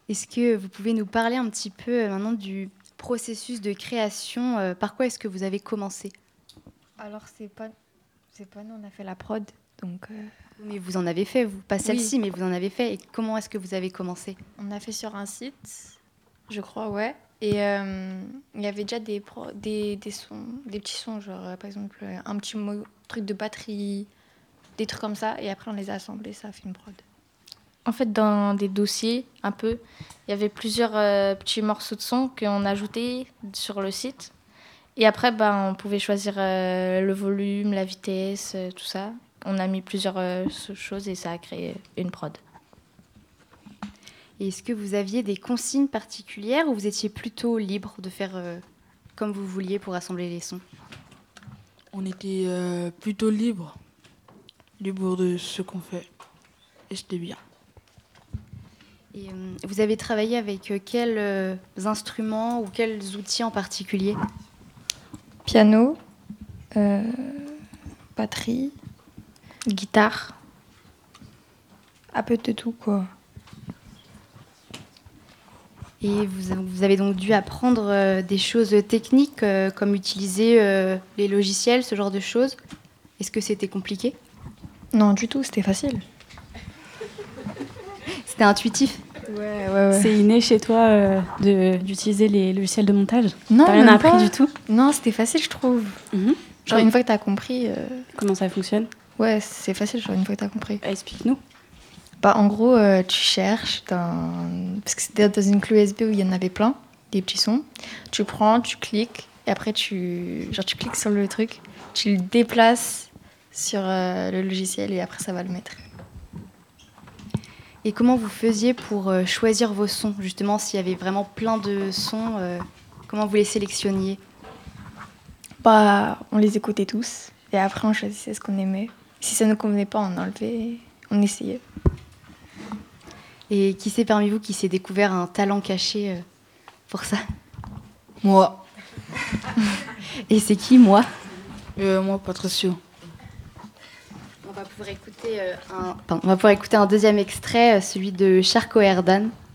Est-ce que vous pouvez nous parler un petit peu maintenant du processus de création? Par quoi est-ce que vous avez commencé? Alors, c'est pas nous, on a fait la prod. Donc, Mais vous en avez fait, vous, pas oui, celle-ci, mais vous en avez fait. Et comment est-ce que vous avez commencé? on a fait sur un site, je crois, ouais. Et il y avait déjà des sons, des petits sons, genre par exemple un petit truc de batterie, des trucs comme ça. Et après, on les a assemblés, ça a fait une prod. En fait, dans des dossiers, un peu, il y avait plusieurs petits morceaux de son qu'on ajoutait sur le site. Et après, on pouvait choisir le volume, la vitesse, tout ça. On a mis plusieurs choses et ça a créé une prod. Et est-ce que vous aviez des consignes particulières ou vous étiez plutôt libre de faire comme vous vouliez pour assembler les sons? On était plutôt libre de ce qu'on fait. Et c'était bien. Et vous avez travaillé avec quels instruments ou quels outils en particulier? Piano, batterie, Guitare. un peu de tout, quoi. Et vous avez donc dû apprendre des choses techniques comme utiliser les logiciels, ce genre de choses. Est-ce que c'était compliqué? Non, du tout, c'était facile. C'était intuitif? Ouais. C'est inné chez toi d'utiliser les logiciels de montage? Non, T'as rien même appris pas. du tout? Non, c'était facile, je trouve. Genre, une fois que t'as compris... Comment ça fonctionne? Ouais, c'est facile, genre, une fois que t'as compris. Explique-nous. En gros, tu cherches, parce que c'était dans une clé USB où il y en avait plein, des petits sons. Tu prends, tu cliques, et après, tu cliques sur le truc, tu le déplaces sur le logiciel, et après, ça va le mettre. Et comment vous faisiez pour choisir vos sons? Justement, s'il y avait vraiment plein de sons, comment vous les sélectionniez? On les écoutait tous, et après, on choisissait ce qu'on aimait. Si ça ne nous convenait pas, on enlevait, on essayait. Et qui c'est parmi vous qui s'est découvert un talent caché pour ça? Moi, Et c'est qui, moi? moi, Patricio. On va pouvoir écouter un deuxième extrait, celui de Charco Herdan.